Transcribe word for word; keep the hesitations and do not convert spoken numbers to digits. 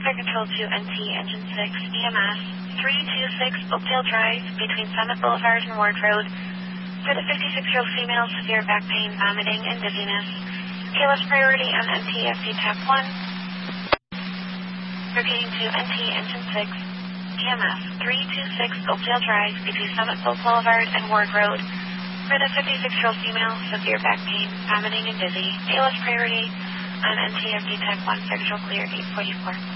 Fire Control to N T Engine six, E M S, three two six Oakdale Drive, between Summit Boulevard and Ward Road. For the fifty-six-year-old female, severe back pain, vomiting, and dizziness. A L S priority on N T F D Tap one. Repeating to N T Engine six, E M S, three two six Oakdale Drive, between Summit Boulevard and Ward Road. For the fifty-six-year-old female, severe back pain, vomiting, and dizzy. A L S priority on N T F D Tap one, Fire Control clear, eight forty-four.